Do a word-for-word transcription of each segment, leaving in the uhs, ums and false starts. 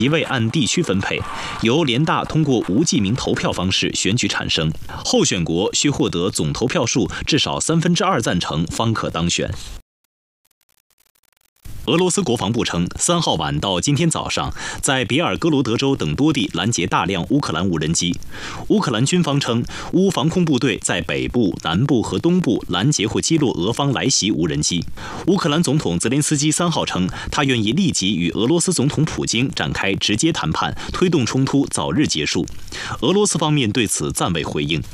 席位按地区分配，由联大通过无记名投票方式选举产生。候选国需获得总投票数至少三分之二赞成方可当选。俄罗斯国防部称，三号晚到今天早上，在别尔哥罗德州等多地拦截大量乌克兰无人机。乌克兰军方称，乌防空部队在北部、南部和东部拦截或击落俄方来袭无人机。乌克兰总统泽连斯基三号称，他愿意立即与俄罗斯总统普京展开直接谈判，推动冲突早日结束。俄罗斯方面对此暂未回应。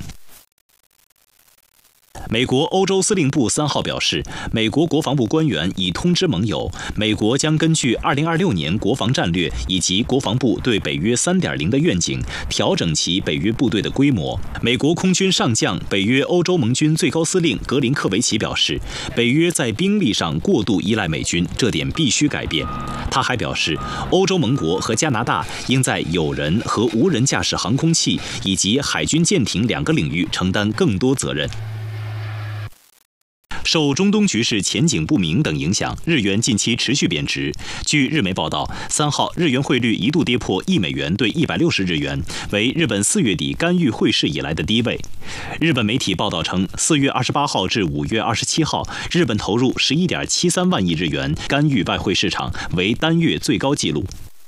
美国欧洲司令部三号表示，美国国防部官员已通知盟友，美国将根据二零二六年国防战略以及国防部对北约 三点零 的愿景，调整其北约部队的规模。美国空军上将、北约欧洲盟军最高司令格林科维奇表示，北约在兵力上过度依赖美军，这点必须改变。他还表示，欧洲盟国和加拿大应在有人和无人驾驶航空器以及海军舰艇两个领域承担更多责任。受中东局势前景不明等影响，日元近期持续贬值。据日媒报道，三号日元汇率一度跌破一美元兑一百六十日元，为日本四月底干预汇市以来的低位。日本媒体报道称，四月二十八号至五月二十七号，日本投入十一点七三万亿日元干预外汇市场，为单月最高纪录。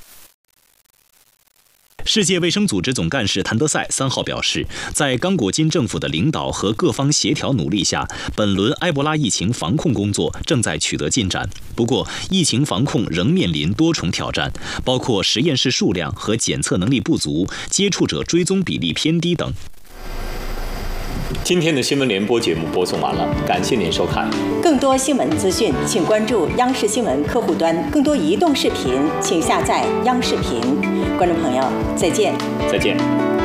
世界卫生组织总干事谭德赛三号表示，在刚果金政府的领导和各方协调努力下，本轮埃博拉疫情防控工作正在取得进展。不过，疫情防控仍面临多重挑战，包括实验室数量和检测能力不足、接触者追踪比例偏低等。 今天的新闻联播节目播送完了，感谢您收看。 更多新闻资讯，请关注央视新闻客户端。更多移动视频，请下载央视频。观众朋友，再见。 再见。